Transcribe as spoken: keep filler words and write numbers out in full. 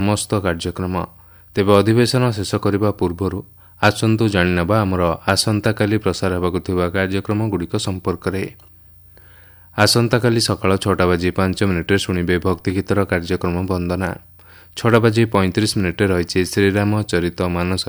ସମସ୍ତ କାର୍ଯ୍ୟକ୍ରମ। ତେବେ ଅଧିବେଶନ ଶେଷ କରିବା ପୂର୍ବରୁ ଆସନ୍ତୁ ଜାଣିନେବା ଆମର ଆସନ୍ତାକାଲି ପ୍ରସାର ହେବାକୁ ଥିବା କାର୍ଯ୍ୟକ୍ରମଗୁଡ଼ିକ ସମ୍ପର୍କରେ। ଆସନ୍ତାକାଲି ସକାଳ ଛଅଟା ବାଜି ପାଞ୍ଚ ମିନିଟ୍ରେ ଶୁଣିବେ ଭକ୍ତିଗୀତର କାର୍ଯ୍ୟକ୍ରମ ବନ୍ଦନା। ଛଅଟା ବାଜି ପଇଁତିରିଶ ମିନିଟ୍ରେ ରହିଛି ଶ୍ରୀରାମ ଚରିତ ମାନସ